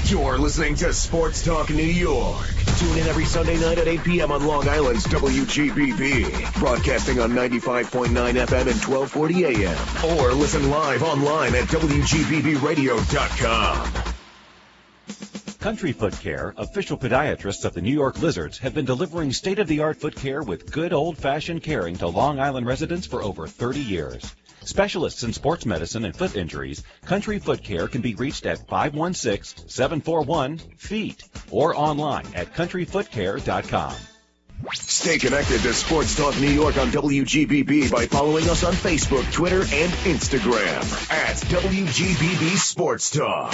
You're listening to Sports Talk New York. Tune in every Sunday night at 8 p.m. on Long Island's WGBB. Broadcasting on 95.9 FM and 1240 AM. Or listen live online at WGBBradio.com. Country Foot Care, official podiatrists of the New York Lizards, have been delivering state-of-the-art foot care with good old-fashioned caring to Long Island residents for over 30 years. Specialists in sports medicine and foot injuries, Country Foot Care can be reached at 516-741-FEET or online at countryfootcare.com. Stay connected to Sports Talk New York on WGBB by following us on Facebook, Twitter, and Instagram at WGBB Sports Talk.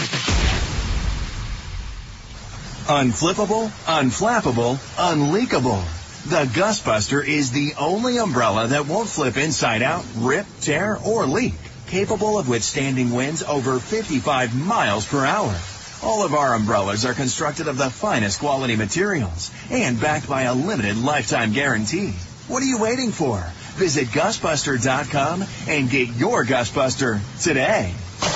Unflippable, unflappable, unleakable. The Gustbuster is the only umbrella that won't flip inside out, rip, tear, or leak. Capable of withstanding winds over 55 miles per hour. All of our umbrellas are constructed of the finest quality materials and backed by a limited lifetime guarantee. What are you waiting for? Visit Gustbuster.com and get your Gustbuster today.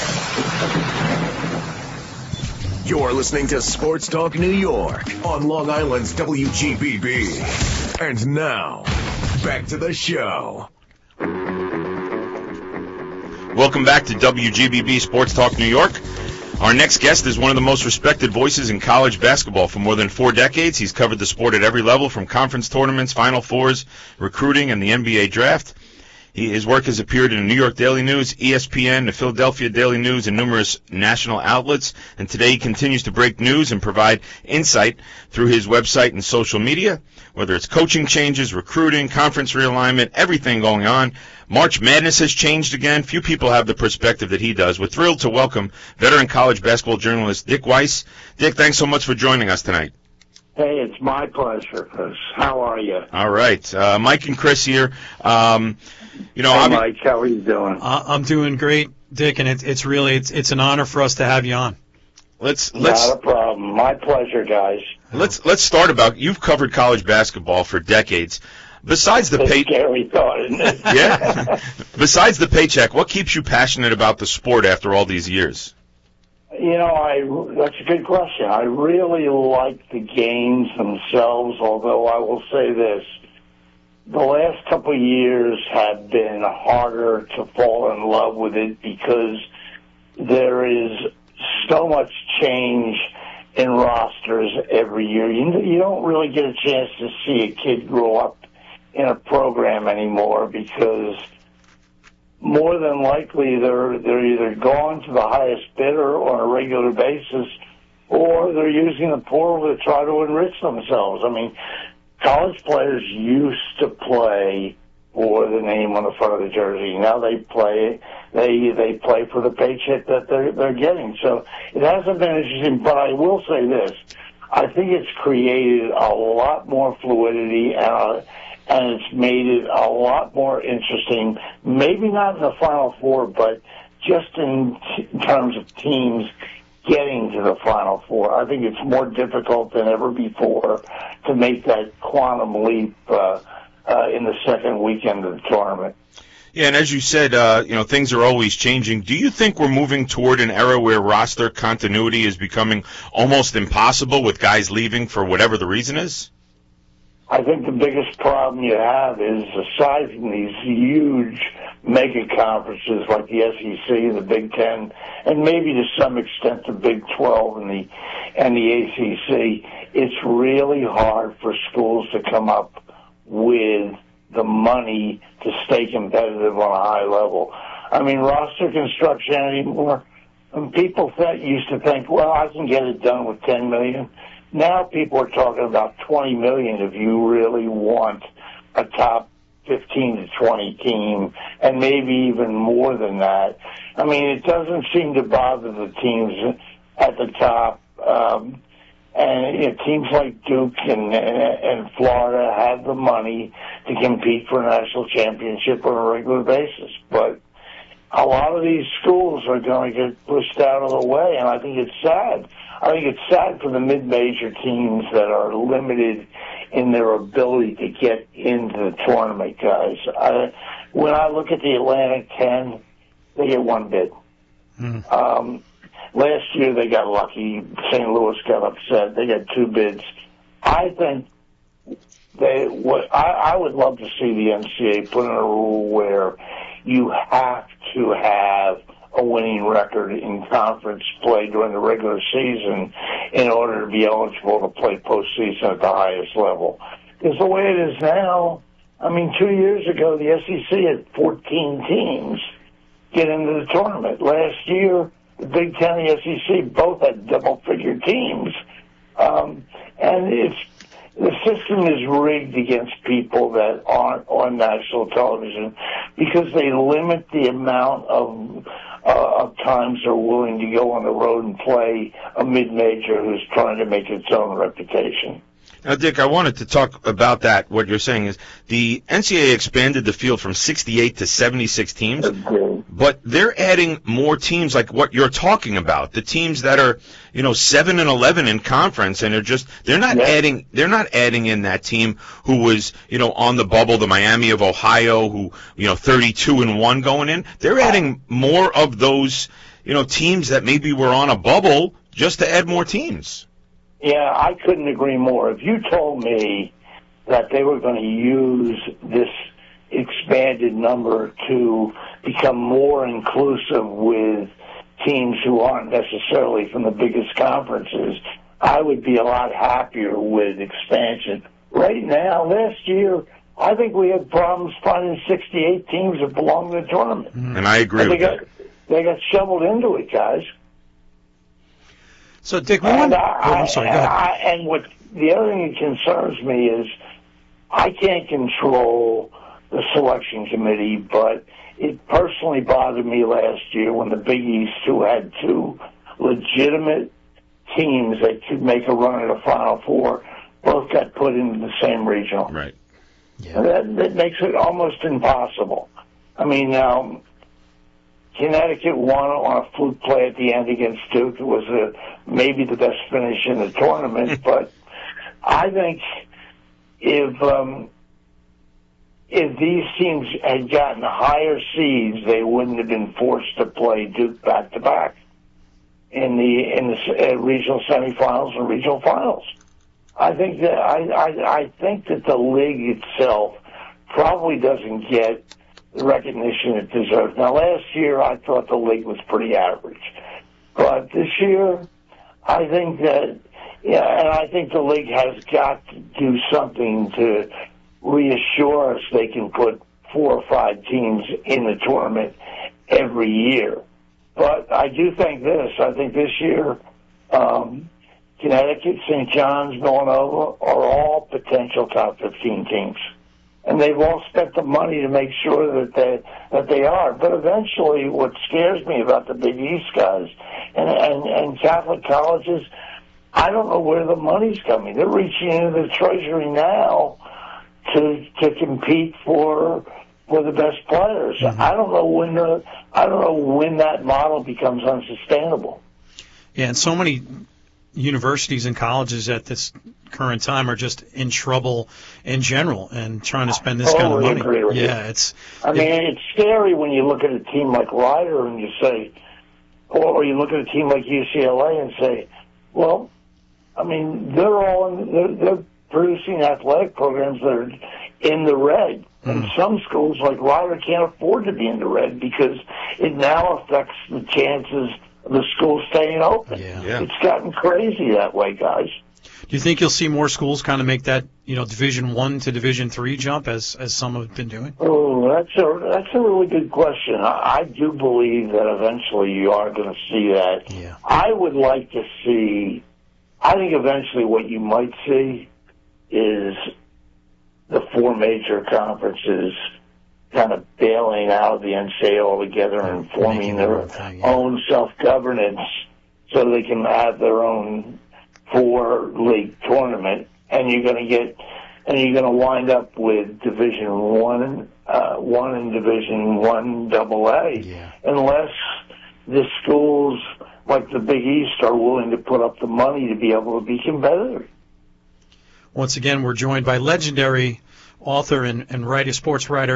You're listening to Sports Talk New York on Long Island's WGBB. And now, back to the show. Welcome back to WGBB Sports Talk New York. Our next guest is one of the most respected voices in college basketball. For more than 4 decades, he's covered the sport at every level, from conference tournaments, Final Fours, recruiting, and the NBA draft. His work has appeared in the New York Daily News, ESPN, the Philadelphia Daily News, and numerous national outlets. And today he continues to break news and provide insight through his website and social media, whether it's coaching changes, recruiting, conference realignment, everything going on. March Madness has changed again. Few people have the perspective that he does. We're thrilled to welcome veteran college basketball journalist Dick Weiss. Dick, thanks so much for joining us tonight. Hey, it's my pleasure, Chris. How are you? All right. Mike and Chris here. Hey, Mike, how are you doing? I'm doing great, Dick, and it's an honor for us to have you on. Let's Not a problem. My pleasure, guys. Let's start about, you've covered college basketball for decades. Besides the scary thought, isn't it? Yeah. Besides the paycheck, what keeps you passionate about the sport after all these years? That's a good question. I really like the games themselves, although I will say this. The last couple of years have been harder to fall in love with it because there is so much change in rosters every year. You don't really get a chance to see a kid grow up in a program anymore because more than likely they're either going to the highest bidder on a regular basis or they're using the portal to try to enrich themselves. I mean, college players used to play for the name on the front of the jersey. Now they play for the paycheck that they're getting. So it hasn't been interesting, but I will say this. I think it's created a lot more fluidity and it's made it a lot more interesting, maybe not in the Final Four, but just in terms of teams getting to the Final Four. I think it's more difficult than ever before to make that quantum leap in the second weekend of the tournament. Yeah, and as you said, things are always changing. Do you think we're moving toward an era where roster continuity is becoming almost impossible with guys leaving for whatever the reason is? I think the biggest problem you have is aside from these huge mega conferences like the SEC, the Big Ten, and maybe to some extent the Big 12 and the ACC, it's really hard for schools to come up with the money to stay competitive on a high level. I mean, roster construction anymore, people used to think, well, I can get it done with $10 million. Now people are talking about $20 million if you really want a top 15 to 20 team, and maybe even more than that. I mean, it doesn't seem to bother the teams at the top. And teams like Duke and Florida have the money to compete for a national championship on a regular basis. But a lot of these schools are going to get pushed out of the way, and I think it's sad. I think it's sad for the mid-major teams that are limited in their ability to get into the tournament, guys. When I look at the Atlantic 10, they get one bid. Last year they got lucky. St. Louis got upset. They got 2 bids. I think I would love to see the NCAA put in a rule where you have to have a winning record in conference play during the regular season in order to be eligible to play postseason at the highest level. Because the way it is now, 2 years ago, the SEC had 14 teams get into the tournament. Last year, the Big Ten and the SEC both had double-figure teams. And the system is rigged against people that aren't on national television because they limit the amount of times they're willing to go on the road and play a mid-major who's trying to make its own reputation. Now, Dick, I wanted to talk about that. What you're saying is the NCAA expanded the field from 68 to 76 teams, but they're adding more teams like what you're talking about, the teams that are, 7 and 11 in conference, and they're not adding in that team who was, on the bubble, the Miami of Ohio, who, 32-1 going in. They're adding more of those, teams that maybe were on a bubble just to add more teams. Yeah, I couldn't agree more. If you told me that they were going to use this expanded number to become more inclusive with teams who aren't necessarily from the biggest conferences, I would be a lot happier with expansion. Right now, last year, I think we had problems finding 68 teams that belong to the tournament. And I agree with that. They got shoveled into it, guys. So, Dick, I'm sorry, go ahead. And what the other thing that concerns me is I can't control the selection committee, but it personally bothered me last year when the Big East, who had 2 legitimate teams that could make a run at a Final Four, both got put into the same regional. Right. Yeah. That makes it almost impossible. Now, Connecticut won on a fluke play at the end against Duke. It was maybe the best finish in the tournament, but I think if these teams had gotten higher seeds, they wouldn't have been forced to play Duke back to back in the regional semifinals and regional finals. I think that the league itself probably doesn't get the recognition it deserves. Now, last year I thought the league was pretty average, but this year I think that, and I think the league has got to do something to reassure us they can put 4 or 5 teams in the tournament every year. But I do think this. I think this year Connecticut, St. John's, Villanova are all potential top 15 teams. And they've all spent the money to make sure that they are. But eventually, what scares me about the Big East guys and Catholic colleges, I don't know where the money's coming. They're reaching into the treasury now to compete for the best players. Mm-hmm. I don't know when that model becomes unsustainable. Yeah, and so many universities and colleges at this current time are just in trouble in general and trying to spend this kind of money. Agree with you. It's scary when you look at a team like Rider and you say, or you look at a team like UCLA and say, well, they're producing athletic programs that are in the red. And some schools like Rider can't afford to be in the red because it now affects the chances of the school staying open. Yeah. It's gotten crazy that way, guys. Do you think you'll see more schools kind of make that, Division I to Division III jump as some have been doing? Oh, that's a really good question. I do believe that eventually you are going to see that. Yeah. I would like to see, I think eventually what you might see is the 4 major conferences kind of bailing out of the NCAA altogether and forming their own self-governance so they can have their own 4-league tournament, and you're going to wind up with Division One and Division One AA, unless the schools like the Big East are willing to put up the money to be able to be competitive. Once again, we're joined by legendary author and sports writer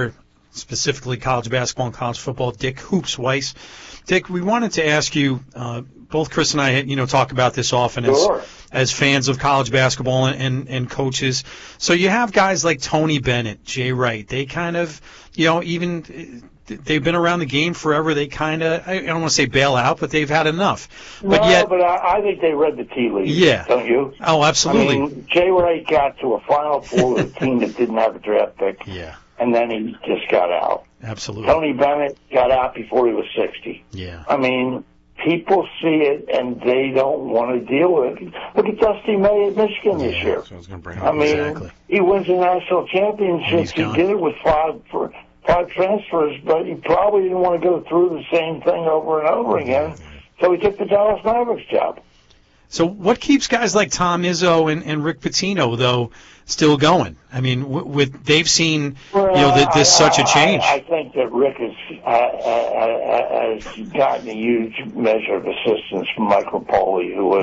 specifically college basketball and college football, Dick Hoops Weiss. Dick, we wanted to ask you, both Chris and I, talk about this often as fans of college basketball and coaches. So you have guys like Tony Bennett, Jay Wright. They kind of, even they've been around the game forever. They kind of, I don't want to say bail out, but they've had enough. But I think they read the tea leaves. Yeah. Don't you? Oh, absolutely. I mean, Jay Wright got to a Final Four with a team that didn't have a draft pick. Yeah. And then he just got out. Absolutely. Tony Bennett got out before he was 60. Yeah. I mean, people see it and they don't want to deal with it. Look at Dusty May at Michigan this year. So I was going to bring up. Exactly. He wins a national championship. He did it with five transfers, but he probably didn't want to go through the same thing over and over again. So he took the Dallas Mavericks job. So what keeps guys like Tom Izzo and Rick Pitino, though, still going? I mean, they've seen this such a change. I think that Rick has gotten a huge measure of assistance from Mike Rapoli, who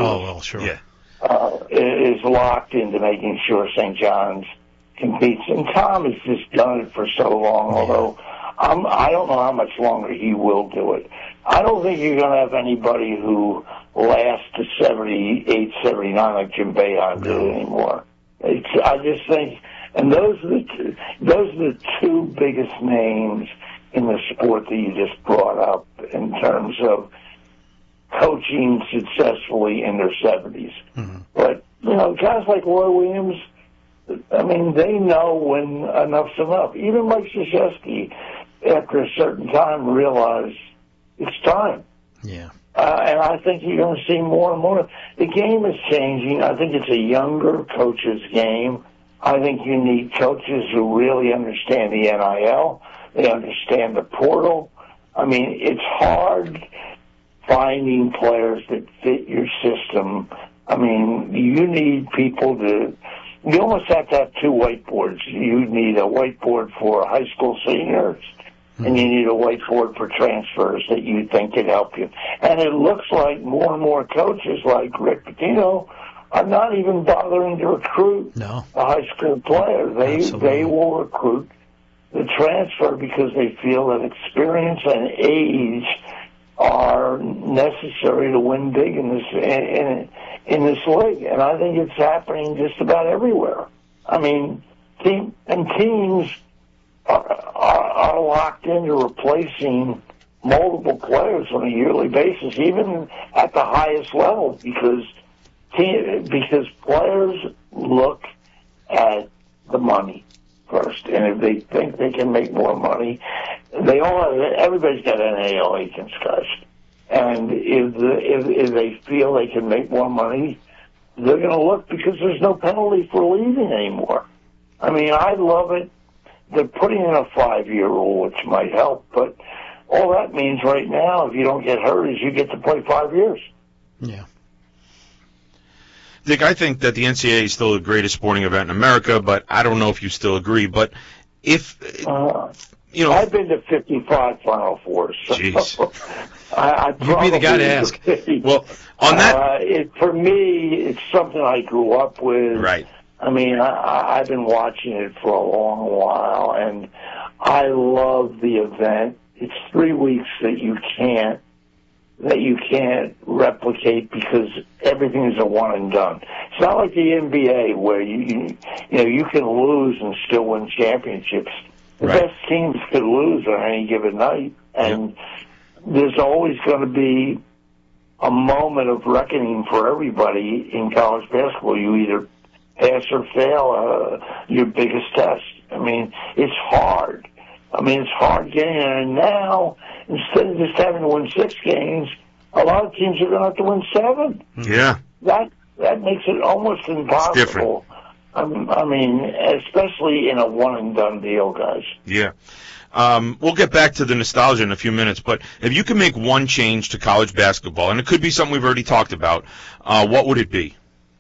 is locked into making sure St. John's competes. And Tom has just done it for so long, although I don't know how much longer he will do it. I don't think you're going to have anybody who lasts to 78, 79 like Jim Boeheim did anymore. I just think, and those are the two biggest names in the sport that you just brought up in terms of coaching successfully in their 70s. Mm-hmm. But, guys like Roy Williams, I mean, they know when enough's enough. Even Mike Krzyzewski, after a certain time, realized it's time. Yeah. And I think you're going to see more and more. The game is changing. I think it's a younger coach's game. I think you need coaches who really understand the NIL. They understand the portal. I mean, it's hard finding players that fit your system. I mean, you need people you almost have to have two whiteboards. You need a whiteboard for high school seniors, and you need a whiteboard for transfers that you think can help you. And it looks like more and more coaches like Rick Pitino are not even bothering to recruit a high school player. They will recruit the transfer because they feel that experience and age are necessary to win big in this league. And I think it's happening just about everywhere. I mean, teams are locked into replacing multiple players on a yearly basis, even at the highest level, because players look at the money first, and if they think they can make more money, everybody's got NAL agents, guys, and if they feel they can make more money, they're going to look, because there's no penalty for leaving anymore. I mean, I love it. They're putting in a 5-year rule, which might help, but all that means right now, if you don't get hurt, is you get to play 5 years. Yeah. Dick, I think that the NCAA is still the greatest sporting event in America, but I don't know if you still agree. But if I've been to 55 Final Fours. So jeez, you'd be the guy to ask. Well, on that, for me, it's something I grew up with. Right. I mean, I've been watching it for a long while, and I love the event. It's 3 weeks that you can't replicate because everything is a one and done. It's not like the NBA where you can lose and still win championships. The best teams could lose on any given night, and there's always going to be a moment of reckoning for everybody in college basketball. You either pass or fail your biggest test. I mean, it's hard. It's hard getting there. And now, instead of just having to win 6 games, a lot of teams are going to have to win 7. Yeah. That makes it almost impossible. It's different. I mean, especially in a one-and-done deal, guys. Yeah. We'll get back to the nostalgia in a few minutes, but if you could make one change to college basketball, and it could be something we've already talked about, what would it be?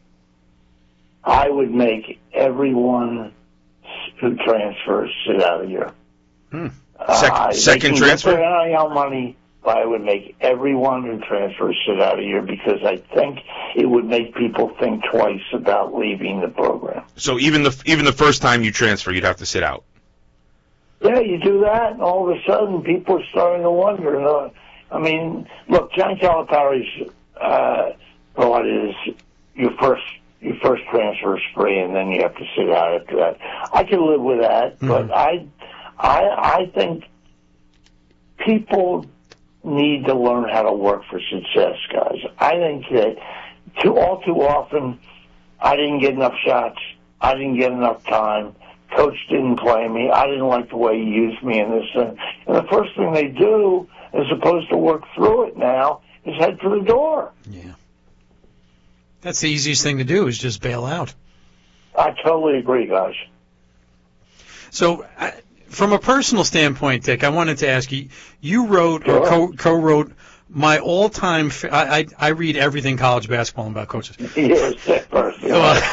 I would make everyone who transfers sit out a year. Second transfer? They can get their NIL money, but I would make everyone who transfers sit out a year, because I think it would make people think twice about leaving the program. So even the first time you transfer, you'd have to sit out? Yeah, you do that, and all of a sudden people are starting to wonder. I mean, look, John Calipari's thought is your first transfer is free, and then you have to sit out after that. I can live with that, but I think people need to learn how to work for success, guys. I think that all too often, I didn't get enough shots. I didn't get enough time. Coach didn't play me. I didn't like the way he used me in this thing. And the first thing they do, as opposed to work through it now, is head for the door. Yeah. That's the easiest thing to do, is just bail out. I totally agree, guys. So, from a personal standpoint, Dick, I wanted to ask you, you wrote or co-wrote my all-time, I read everything college basketball about coaches. You're a sick person.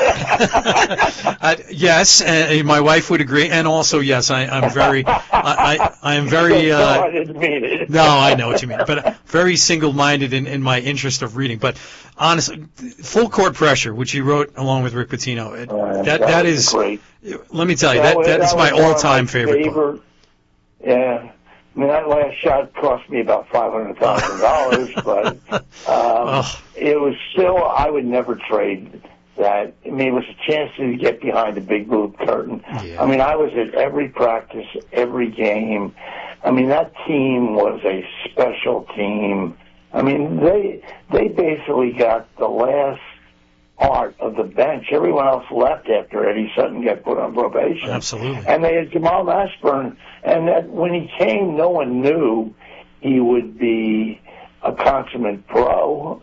Yes, my wife would agree, and also, yes, I'm very, I am very, no, I didn't mean it. No, I know what you mean, but very single-minded in my interest of reading. But honestly, Full Court Pressure, which you wrote along with Rick Pitino, that is, great. Let me tell you, that is my all-time favorite book. Yeah. I mean, that last shot cost me about $500,000, but it was still, I would never trade that. I mean, it was a chance to get behind the big blue curtain. Yeah. I mean, I was at every practice, every game. I mean, that team was a special team. I mean, they basically got the last part of the bench. Everyone else left after Eddie Sutton got put on probation. Absolutely. And they had Jamal Mashburn, and that when he came, no one knew he would be a consummate pro.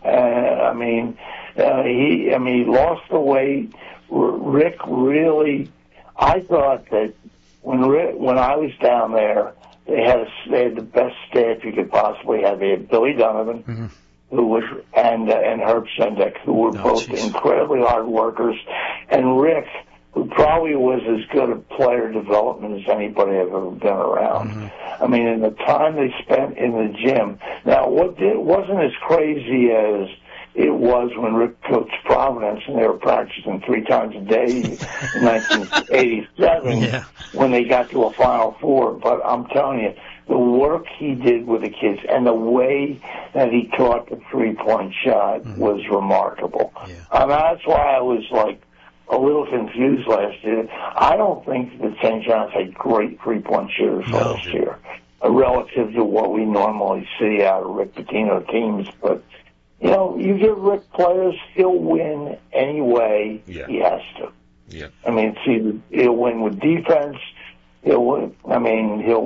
He lost the weight. Rick really, I thought that when I was down there, they had the best staff you could possibly have. They had Billy Donovan, who was, and Herb Sendek, who were both incredibly hard workers, and Rick, who probably was as good at player development as anybody I've ever been around. I mean, in the time they spent in the gym. Now, it wasn't as crazy as it was when Rick coached Providence and they were practicing 3 times a day in 1987 when they got to a Final Four. But I'm telling you, the work he did with the kids and the way that he taught the three-point shot was remarkable. And that's why I was like a little confused last year. I don't think that St. John's had great three-point shooters last year, relative to what we normally see out of Rick Pitino teams. But, you know, you give Rick players, he'll win any way he has to. Yeah. I mean, he'll win with defense. He'll win. He'll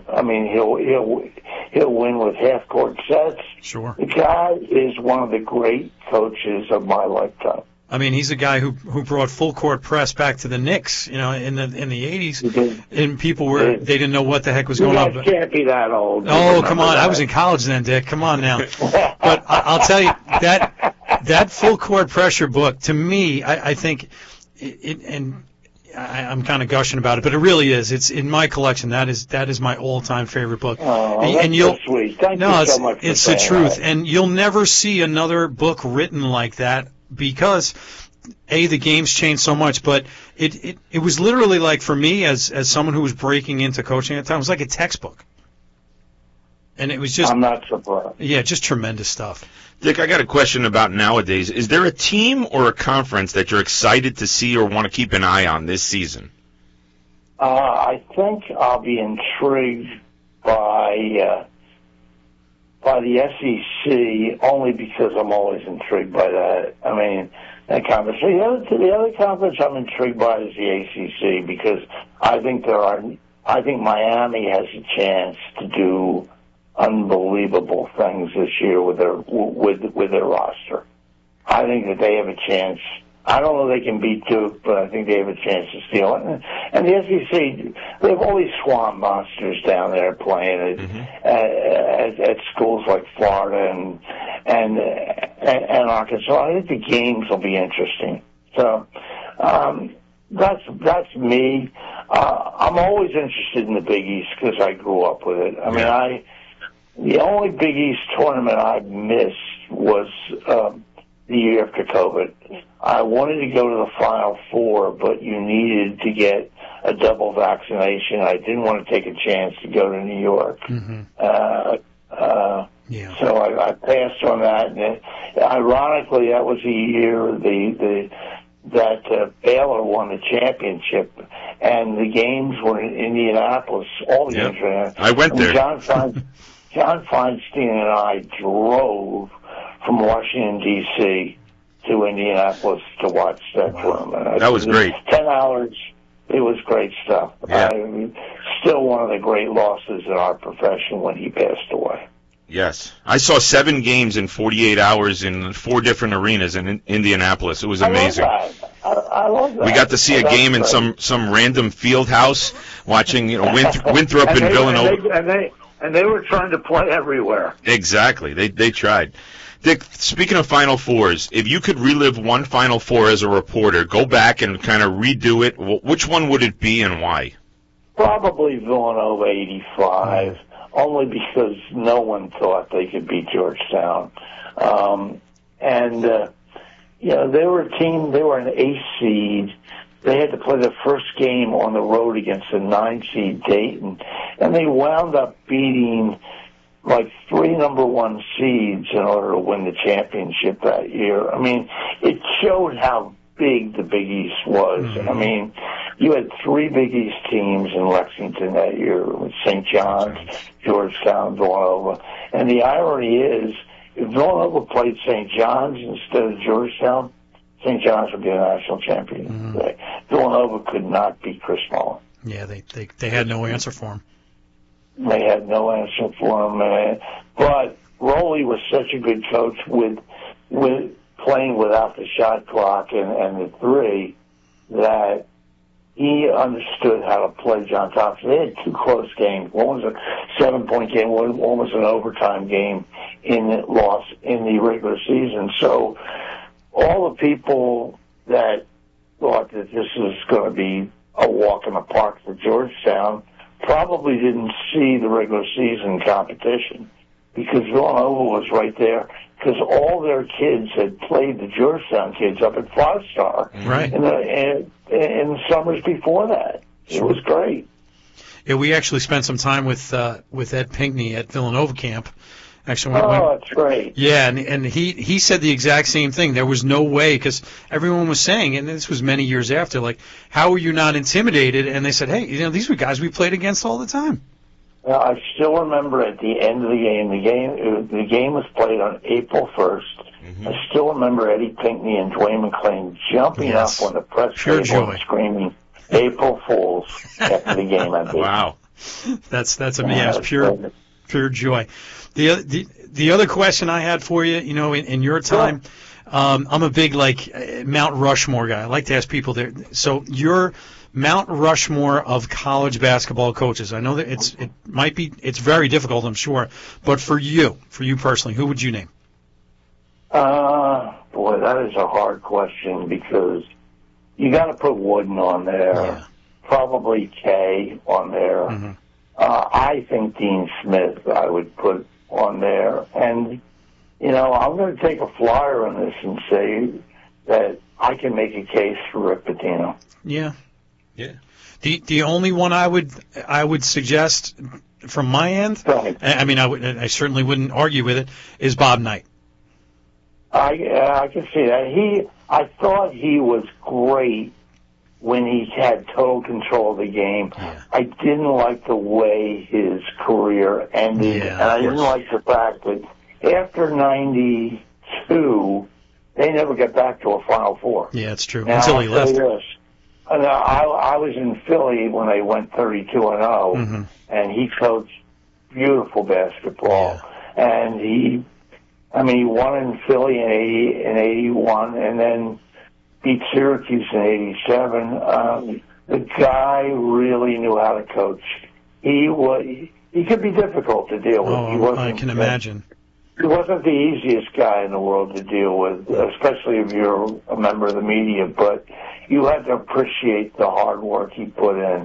win with half-court sets. Sure. The guy is one of the great coaches of my lifetime. I mean, he's a guy who brought full court press back to the Knicks, you know, in the 80s, and people they didn't know what the heck was going on. You can't be that old. Oh, come on! I was in college then, Dick. Come on now. But I'll tell you that full court pressure book, to me, I think I'm kind of gushing about it, but it really is. It's in my collection. That is my all-time favorite book. Oh, that's so sweet. Thank you so much. It's the truth, and you'll never see another book written like that. Because the game's changed so much, but it was literally like, for me as someone who was breaking into coaching at the time, it was like a textbook. And it was just, I'm not surprised. Yeah, just tremendous stuff. Dick, I got a question about nowadays. Is there a team or a conference that you're excited to see or want to keep an eye on this season? I think I'll be intrigued by the SEC, only because I'm always intrigued by that. I mean, that conference. The other conference I'm intrigued by is the ACC, because I think Miami has a chance to do unbelievable things this year with their roster. I think that they have a chance. I don't know if they can beat Duke, but I think they have a chance to steal it. And the SEC, they have all these swamp monsters down there playing at schools like Florida and Arkansas. I think the games will be interesting. So that's me. I'm always interested in the Big East because I grew up with it. I mean, the only Big East tournament I missed was the year after COVID. I wanted to go to the Final Four, but you needed to get a a double vaccination. I didn't want to take a chance to go to New York. Mm-hmm. So I passed on that. And ironically, that was the year that Baylor won the championship, and the games were in Indianapolis. All the games were in. I went there. John Feinstein and I drove from Washington, D.C. to Indianapolis to watch that tournament. That was great. 10 hours. It was great stuff. Yeah. Still one of the great losses in our profession when he passed away. Yes. I saw 7 games in 48 hours in 4 different arenas in Indianapolis. It was amazing. I love that. We got to see a game in some random field house, watching Winthrop and Villanova. And they were trying to play everywhere. Exactly. They tried. Dick, speaking of Final Fours, if you could relive one Final Four as a reporter, go back and kind of redo it, which one would it be and why? Probably Villanova 85, only because no one thought they could beat Georgetown. They were a team, they were an 8 seed. They had to play the first game on the road against a 9 seed Dayton, and they wound up beating like 3 number 1 seeds in order to win the championship that year. I mean, it showed how big the Big East was. Mm-hmm. I mean, you had 3 Big East teams in Lexington that year with St. John's, Georgetown, Villanova. And the irony is, if Villanova played St. John's instead of Georgetown, St. John's would be a national champion. Mm-hmm. Villanova could not beat Chris Mullin. Yeah, they had no answer for him. They had no answer for him, but Rowley was such a good coach with playing without the shot clock and the 3 that he understood how to play John Thompson. They had 2 close games. One was a 7-point game, one was an overtime game in the regular season. So all the people that thought that this was going to be a walk in the park for Georgetown probably didn't see the regular season competition, because Villanova was right there, because all their kids had played the Georgetown kids up at 5-star right in the summers before that. It was great. Yeah, we actually spent some time with Ed Pinckney at Villanova camp. Actually, that's great. Yeah, and he said the exact same thing. There was no way, because everyone was saying, and this was many years after, like, how are you not intimidated? And they said, hey, these were guys we played against all the time. Well, I still remember at the end of the game was played on April 1st. Mm-hmm. I still remember Eddie Pinckney and Dwayne McClain jumping up on the press table and screaming, April Fools, after the game ended. Wow. That's amazing. Yeah, it's pure joy. The other question I had for you, in your time, I'm a big Mount Rushmore guy. I like to ask people there. So you're Mount Rushmore of college basketball coaches. I know that it's very difficult, I'm sure, but for you personally, who would you name? Boy, that is a hard question, because you got to put Wooden on there. Yeah. Probably Kay on there. Mm-hmm. I think Dean Smith I would put on there. And, I'm going to take a flyer on this and say that I can make a case for Rick Pitino. Yeah. Yeah. The only one I would suggest from my end, I certainly wouldn't argue with it, is Bob Knight. I can see that. I thought he was great when he had total control of the game. Yeah. I didn't like the way his career ended, and I didn't like the fact that after 92, they never got back to a Final Four. Yeah, it's true. Now, until he left. I was in Philly when they went 32-0, and he coached beautiful basketball. Yeah. And he won in Philly in 81, and then beat Syracuse in 87. The guy really knew how to coach. He could be difficult to deal with. I can imagine. He wasn't the easiest guy in the world to deal with, especially if you're a member of the media, but you had to appreciate the hard work he put in.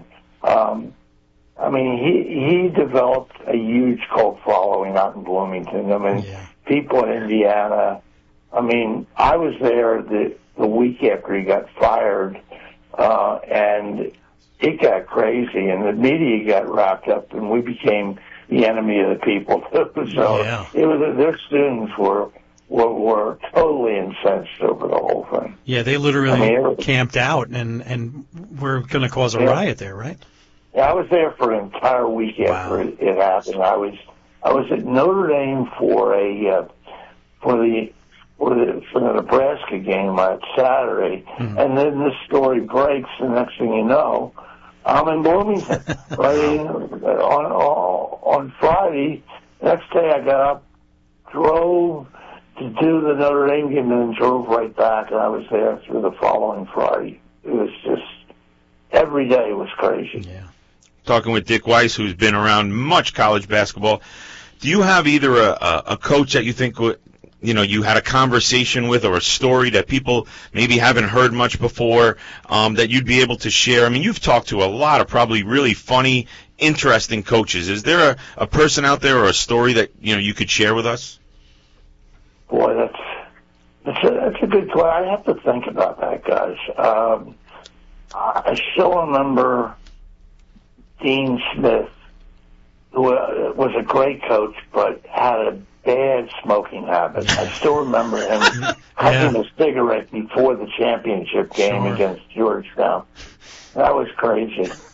He developed a huge cult following out in Bloomington. People in Indiana. I was there the week after he got fired, and it got crazy, and the media got wrapped up, and we became the enemy of the people. So it was, their students were totally incensed over the whole thing. Yeah, they literally camped out and were going to cause a riot there, right? Yeah, I was there for an entire week after it happened. I was at Notre Dame for the Nebraska game on Saturday, and then this story breaks. The next thing you know, I'm in Bloomington. Right on Friday. Next day, I got up, drove to do the Notre Dame game, and then drove right back. And I was there through the following Friday. It was just every day was crazy. Yeah. Talking with Dick Weiss, who's been around much college basketball. Do you have either a coach that you think you had a conversation with, or a story that people maybe haven't heard much before, that you'd be able to share? I mean, you've talked to a lot of probably really funny, interesting coaches. Is there a person out there or a story that you could share with us? Boy, that's a good question. I have to think about that, guys. I still remember Dean Smith, who was a great coach, but had a bad smoking habit. I still remember him having a cigarette before the championship game against Georgetown. That was crazy.